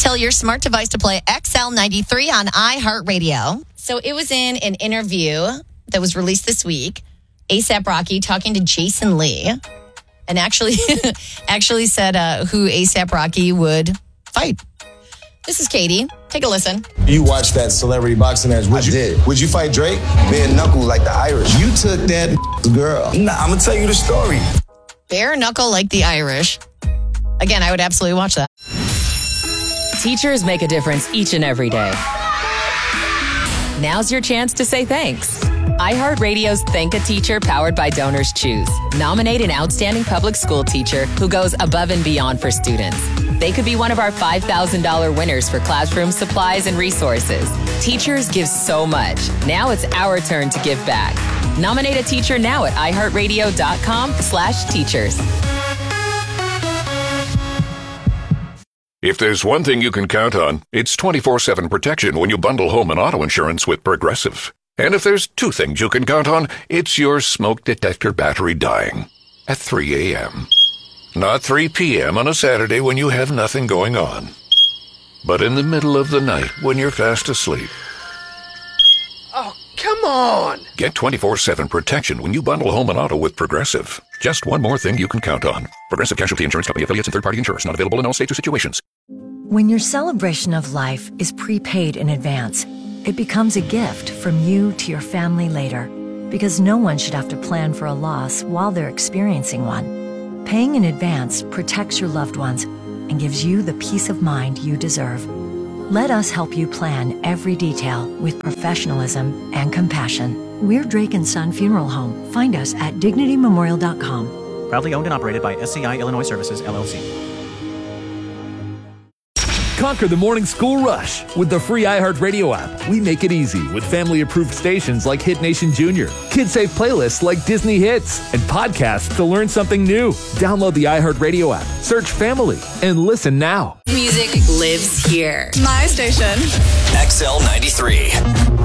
tell your smart device to play XL93 on iHeartRadio. So it was in an interview that was released this week. A$AP Rocky talking to Jason Lee, and actually said who A$AP Rocky would fight. This is Katie. Take a listen. You watched that celebrity boxing match. I did. Would you fight Drake? Bare knuckle like the Irish. You took that girl. Nah, I'm going to tell you the story. Bare knuckle like the Irish. Again, I would absolutely watch that. Teachers make a difference each and every day. Now's your chance to say thanks. iHeartRadio's Thank a Teacher powered by Donors Choose. Nominate an outstanding public school teacher who goes above and beyond for students. They could be one of our $5,000 winners for classroom supplies and resources. Teachers give so much. Now it's our turn to give back. Nominate a teacher now at iHeartRadio.com/teachers. If there's one thing you can count on, it's 24/7 protection when you bundle home and auto insurance with Progressive. And if there's two things you can count on, it's your smoke detector battery dying at 3 a.m. Not 3 p.m. on a Saturday when you have nothing going on, but in the middle of the night when you're fast asleep. Oh, come on! Get 24/7 protection when you bundle home and auto with Progressive. Just one more thing you can count on. Progressive Casualty Insurance Company affiliates and third-party insurers. Not available in all states or situations. When your celebration of life is prepaid in advance, it becomes a gift from you to your family later, because no one should have to plan for a loss while they're experiencing one. Paying in advance protects your loved ones and gives you the peace of mind you deserve. Let us help you plan every detail with professionalism and compassion. We're Drake & Son Funeral Home. Find us at DignityMemorial.com. Proudly owned and operated by SCI Illinois Services, LLC. Conquer the morning school rush with the free iHeartRadio app. We make it easy with family-approved stations like Hit Nation Junior, kid-safe playlists like Disney Hits, and podcasts to learn something new. Download the iHeartRadio app, search Family, and listen now. Music lives here. My station. XL93.